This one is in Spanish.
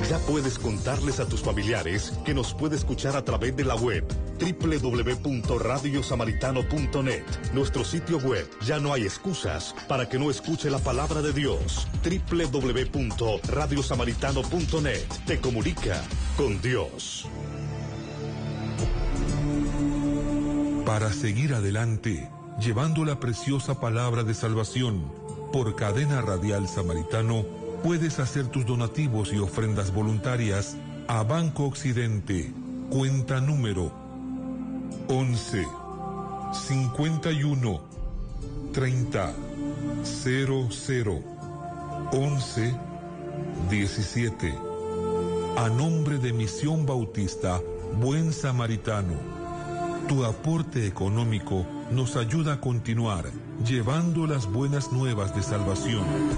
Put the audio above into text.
Ya puedes contarles a tus familiares que nos puede escuchar a través de la web www.radiosamaritano.net. Nuestro sitio web, ya no hay excusas para que no escuche la palabra de Dios. www.radiosamaritano.net. Te comunica con Dios. Para seguir adelante, llevando la preciosa palabra de salvación, por Cadena Radial Samaritano, puedes hacer tus donativos y ofrendas voluntarias a Banco Occidente, cuenta número 11 51 30 00 11 17. A nombre de Misión Bautista Buen Samaritano, tu aporte económico nos ayuda a continuar llevando las buenas nuevas de salvación.